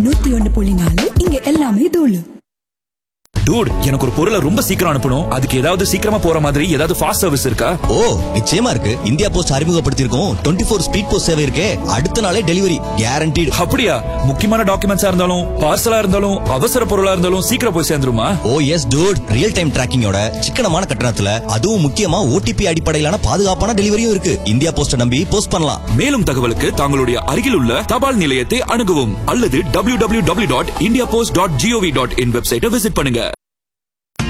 101.4 இங்க எல்லாமே தூளு. டூட், எனக்கு ஒரு பொருளை ரொம்ப சீக்கிரம் அனுப்பணும். அதுக்கு ஏதாவது சீக்கிரமா போற மாதிரி ஏதாவது ஃபாஸ்ட் சர்வீஸ் இருக்கா? ஓ, நிச்சயமா இருக்கு. இந்தியா போஸ்ட் அறிமுகப்படுத்தியிருக்கோம் 24 ஸ்பீட் போஸ்ட் சேவை இருக்கே. அடுத்த நாளே டெலிவரி கேரண்டீடு. அப்படியா? முக்கியமான டாக்குமெண்ட்ஸா இருந்தாலும் பார்சலா இருந்தாலும் அவசர பொருளா இருந்தாலும் சீக்கிரம் போய் சேர்ந்துருமா? ஓ எஸ் டூட், ரியல் டைம் டிராக்கிங்கோட சிக்கனமான கட்டணத்துல, அதுவும் முக்கியமா ஓடிபி அடிப்படையிலான பாதுகாப்பான டெலிவரியும் இருக்கு. இந்தியா போஸ்ட நம்பி போஸ்ட் பண்ணலாம். மேலும் தகவலுக்கு தங்களுடைய அருகில் உள்ள தபால் நிலையத்தை அணுகவும் அல்லது www.indiapost.gov.in வெப்சைட்டை விசிட் பண்ணுங்க.